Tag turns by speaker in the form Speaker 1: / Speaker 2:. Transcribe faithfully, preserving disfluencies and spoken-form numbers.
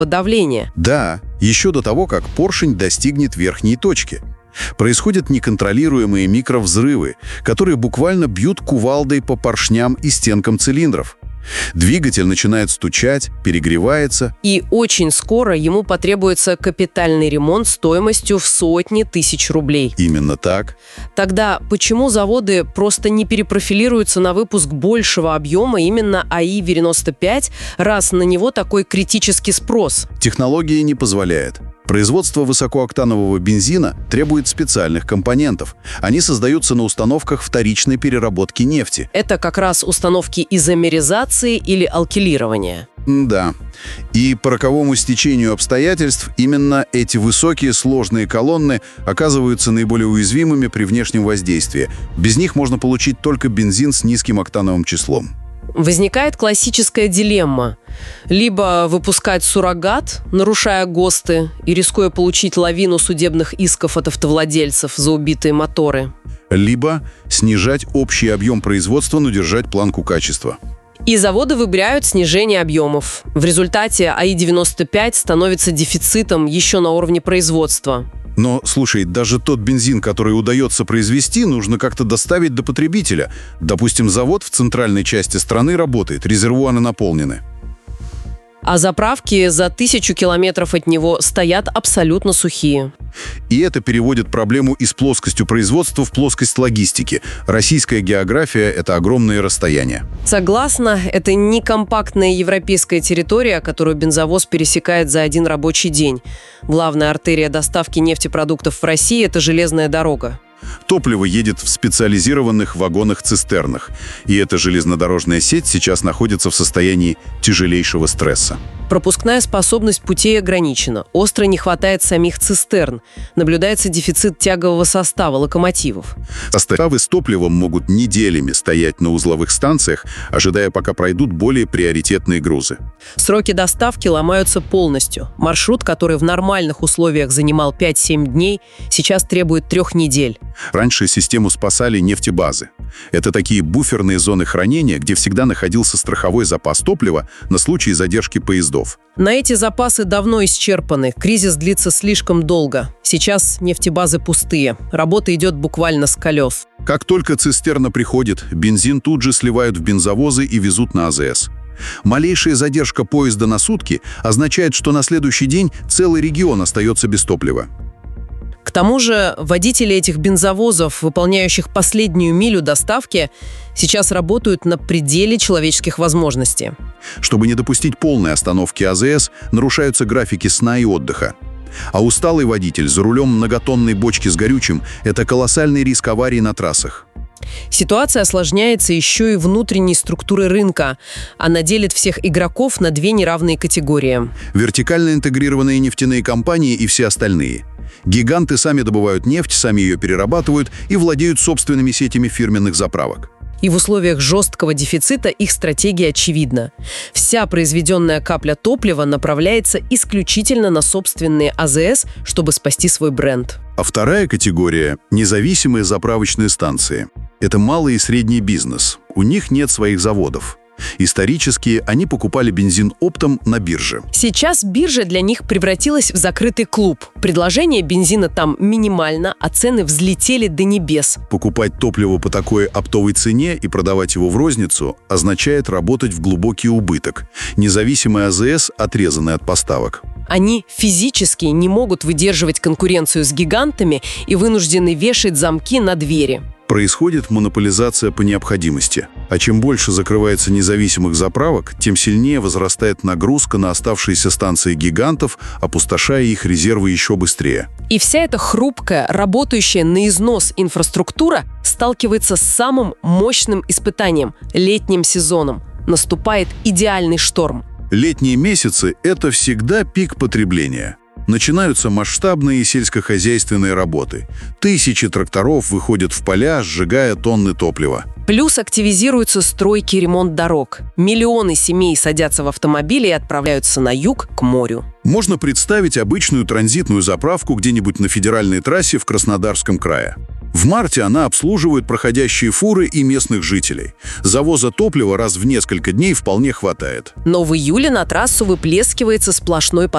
Speaker 1: давления.
Speaker 2: Да, еще до того, как поршень достигнет верхней точки. Происходят неконтролируемые микровзрывы, которые буквально бьют кувалдой по поршням и стенкам цилиндров. Двигатель начинает стучать, перегревается.
Speaker 1: И очень скоро ему потребуется капитальный ремонт стоимостью в сотни тысяч рублей.
Speaker 2: Именно так.
Speaker 1: Тогда почему заводы просто не перепрофилируются на выпуск большего объема именно АИ девяносто пять, раз на него такой критический спрос?
Speaker 2: Технология не позволяет. Производство высокооктанового бензина требует специальных компонентов. Они создаются на установках вторичной переработки нефти.
Speaker 1: Это как раз установки изомеризации или алкилирования.
Speaker 2: Да. И по роковому стечению обстоятельств именно эти высокие сложные колонны оказываются наиболее уязвимыми при внешнем воздействии. Без них можно получить только бензин с низким октановым числом.
Speaker 1: Возникает классическая дилемма. Либо выпускать суррогат, нарушая ГОСТы и рискуя получить лавину судебных исков от автовладельцев за убитые моторы.
Speaker 2: Либо снижать общий объем производства, но держать планку качества.
Speaker 1: И заводы выбирают снижение объемов. В результате АИ девяносто пять становится дефицитом еще на уровне производства.
Speaker 2: Но, слушай, даже тот бензин, который удается произвести, нужно как-то доставить до потребителя. Допустим, завод в центральной части страны работает, резервуары наполнены.
Speaker 1: А заправки за тысячу километров от него стоят абсолютно сухие.
Speaker 2: И это переводит проблему из плоскости производства в плоскость логистики. Российская география – это огромные расстояния.
Speaker 1: Согласна, это не компактная европейская территория, которую бензовоз пересекает за один рабочий день. Главная артерия доставки нефтепродуктов в России – это железная дорога.
Speaker 2: Топливо едет в специализированных вагонах-цистернах, и эта железнодорожная сеть сейчас находится в состоянии тяжелейшего стресса.
Speaker 1: Пропускная способность путей ограничена, остро не хватает самих цистерн, наблюдается дефицит тягового состава, локомотивов.
Speaker 2: Составы с топливом могут неделями стоять на узловых станциях, ожидая, пока пройдут более приоритетные грузы.
Speaker 1: Сроки доставки ломаются полностью. Маршрут, который в нормальных условиях занимал пять-семь дней, сейчас требует трех недель.
Speaker 2: Раньше систему спасали нефтебазы. Это такие буферные зоны хранения, где всегда находился страховой запас топлива на случай задержки поездов.
Speaker 1: На эти запасы давно исчерпаны, кризис длится слишком долго. Сейчас нефтебазы пустые, работа идет буквально с колес.
Speaker 2: Как только цистерна приходит, бензин тут же сливают в бензовозы и везут на АЗС. Малейшая задержка поезда на сутки означает, что на следующий день целый регион остается без топлива.
Speaker 1: К тому же водители этих бензовозов, выполняющих последнюю милю доставки, сейчас работают на пределе человеческих возможностей.
Speaker 2: Чтобы не допустить полной остановки АЗС, нарушаются графики сна и отдыха. А усталый водитель за рулем многотонной бочки с горючим – это колоссальный риск аварий на трассах.
Speaker 1: Ситуация осложняется еще и внутренней структурой рынка. Она делит всех игроков на две неравные категории.
Speaker 2: Вертикально интегрированные нефтяные компании и все остальные. Гиганты сами добывают нефть, сами ее перерабатывают и владеют собственными сетями фирменных заправок.
Speaker 1: И в условиях жесткого дефицита их стратегия очевидна. Вся произведенная капля топлива направляется исключительно на собственные АЗС, чтобы спасти свой бренд.
Speaker 2: А вторая категория – независимые заправочные станции. Это малый и средний бизнес. У них нет своих заводов. Исторически они покупали бензин оптом на бирже.
Speaker 1: Сейчас биржа для них превратилась в закрытый клуб. Предложение бензина там минимально, а цены взлетели до небес.
Speaker 2: Покупать топливо по такой оптовой цене и продавать его в розницу означает работать в глубокий убыток. Независимые АЗС отрезаны от поставок.
Speaker 1: Они физически не могут выдерживать конкуренцию с гигантами и вынуждены вешать замки на двери.
Speaker 2: Происходит монополизация по необходимости. А чем больше закрывается независимых заправок, тем сильнее возрастает нагрузка на оставшиеся станции гигантов, опустошая их резервы еще быстрее.
Speaker 1: И вся эта хрупкая, работающая на износ инфраструктура сталкивается с самым мощным испытанием – летним сезоном. Наступает идеальный шторм.
Speaker 2: Летние месяцы – это всегда пик потребления. Начинаются масштабные сельскохозяйственные работы. Тысячи тракторов выходят в поля, сжигая тонны топлива.
Speaker 1: Плюс активизируются стройки и ремонт дорог. Миллионы семей садятся в автомобили и отправляются на юг, к морю.
Speaker 2: Можно представить обычную транзитную заправку где-нибудь на федеральной трассе в Краснодарском крае. В марте она обслуживает проходящие фуры и местных жителей. Завоза топлива раз в несколько дней вполне хватает.
Speaker 1: Но в июле на трассу выплескивается сплошной поток